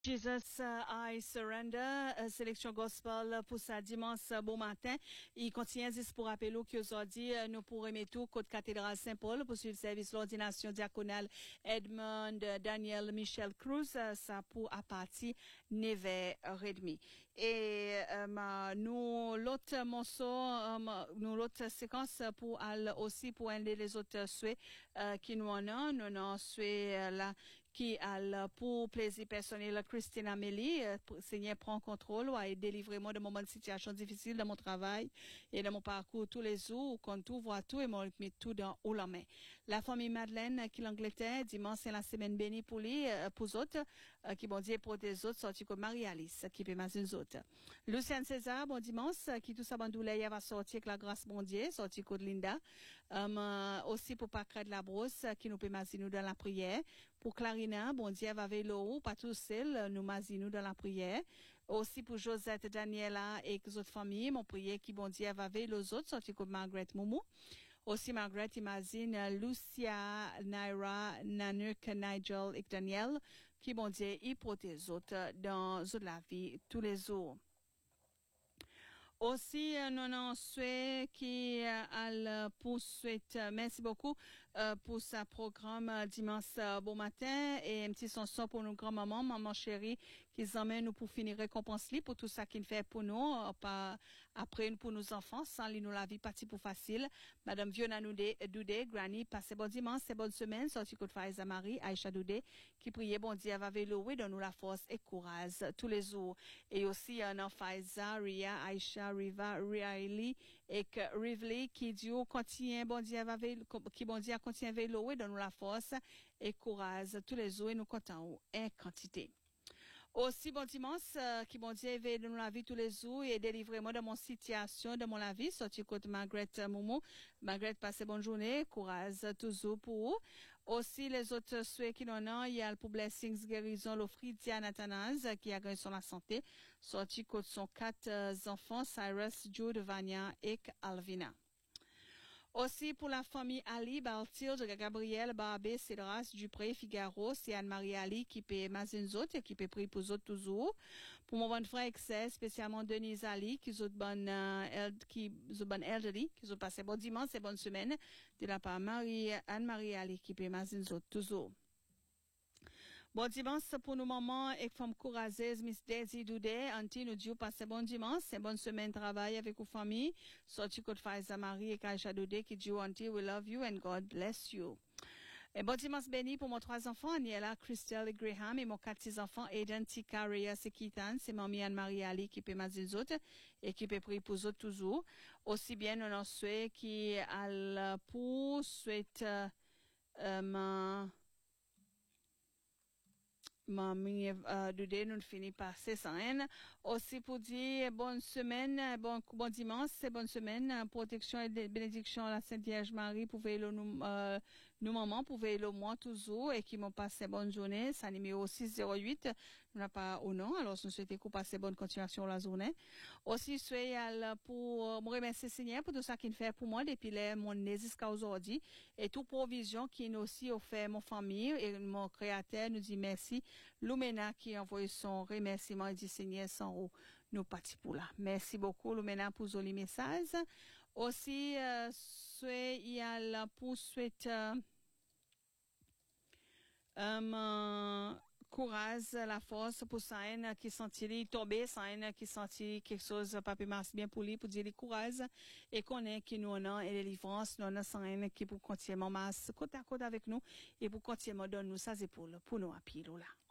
Jesus, I Surrender, sélection gospel pour sa dimanche bon matin. Il continue pour rappeler qu'aujourd'hui, nous pourrons aimer tout côte cathédrale Saint-Paul pour suivre le service l'ordination diaconale Edmond Daniel Michel Cruz, ça pour à partir 9h30. Et nous l'autre morceau, nous l'autre séquence pour aussi pour aider les autres souhaits qui nous en ont, nous en souhaits là qui a pour plaisir personnel Christine Amélie, Seigneur prend contrôle et délivre-moi de moments de situation difficile dans mon travail et dans mon parcours tous les jours, quand tout voit tout et moi met tout dans haut la main. La famille Madeleine qui l'Angleterre, dimanche c'est la semaine bénie pour lui, pour les autres, qui bon Dieu pour des autres, sorti comme Marie-Alice, qui peut m'avoir une autres. Luciane César, bon dimanche, qui tout ça bandoulé, va sortir avec la grâce bon Dieu, sorti de Linda, aussi pour Pacret de la Brosse, qui nous peut m'avoir nous dans la prière, pour Clarina, bon Dieu va vélo, pas tout seul, nous mazinou dans la prière. Aussi pour Josette, Daniela et les autres familles, mon prière qui bon Dieu va vélo les autres, sorti comme Margaret Moumou. Aussi Margaret imagine Lucia, Naira, Nanuk, Nigel et Daniel, qui bon Dieu y protège autres dans la vie tous les jours. Aussi, nous avons souhaité qui a poursuite. Merci beaucoup pour ce programme dimanche bon matin et un petit chanson pour nos grands-mamans, maman chérie, qui emmène nous pour finir récompense pour tout ça qu'il fait pour nous, pas après pour nos enfants, sans lui nous la vie partie pour facile. Madame Viona Doudé, Granny, passez bon dimanche, c'est bonne semaine, sorti coup de Faiza Marie, Aïcha Doudé, qui priait bon Dieu va vélo, donne nous la force et courage tous les jours. Et aussi, un Faiza, Ria, Aïcha, Riva, Riley et que Rivley qui dit continue bon Dieu qui bon Dieu continue vélo et donne nous la force et courage tous les jours et nous comptons en quantité. Aussi bon dimanche qui bon Dieu veille nous la vie tous les jours et délivrez-moi de mon situation de mon la vie sorti côté Margaret Moumou. Margaret passez bonne journée, courage toujours pour vous. Aussi les autres souhaits qui n'en ont, il y a pour Blessings guérison l'Ofridia Nathanaz qui a gagné son la santé sorti côté son 4 enfants Cyrus, Jude, Vania et Alvina. Aussi pour la famille Ali, Baltilde, Gabriel, Barbé, Cédras, Dupré, Figaro, c'est Anne-Marie Ali qui peut Mazinzot et qui peut prier pour eux toujours. Pour mon bon frère excès, spécialement Denise Ali, qui sont bonne, elderly, qui ont passé bon dimanche et bonne semaine, de la part Anne-Marie Ali qui peut Mazinzot toujours. Bon dimanche pour nos mamans et femmes courageuses, Miss Daisy Doudé, Auntie, nous disons passez bon dimanche, c'est bonne semaine travail avec vos familles. Sorti côté Faiza Marie et Kaisha Doudé qui dit Auntie, we love you and God bless you. Et bon dimanche béni pour mes 3 enfants, Aniela, Christelle et Graham, et mon 4 enfants, Aiden, Tika, Rhea, et Kitan, c'est mamie Anne-Marie Ali qui peut m'aider les autres, et qui peut prier pour eux autres toujours. Aussi bien, nous en souhaitons qui a pour souhaite, Mamie Doudé, nous finit par ces scènes. Aussi pour dire bonne semaine, bon dimanche, c'est bonne semaine, protection et bénédiction à la Sainte Vierge Marie, pouvez le nous mamans, pouvez le moi toujours, et qui m'ont passé bonne journée, ça numéro 608, nous n'a pas au nom, alors nous souhaitons qu'on passe bonne continuation la journée. Aussi, soyez pour me remercier Seigneur pour tout ça qu'il fait pour moi depuis mon nez jusqu'à aujourd'hui, et toute provision qu'il nous aussi offert mon famille, et mon créateur nous dit merci. Lumena qui a envoyé son remerciement et dit Seigneur sans vous, nous partis pour là. Merci beaucoup Lumena pour joli message. Aussi, il y a la poursuite courage, la force pour ça qui sentit tomber, ça qui sentit quelque chose pas marche bien pour lui, pour dire le courage et qu'on est qui nous en et les livrances, nous en ça qui pour continuellement masse côte à côte avec nous et pour continuellement donner nous ça c'est pour nous à pied là.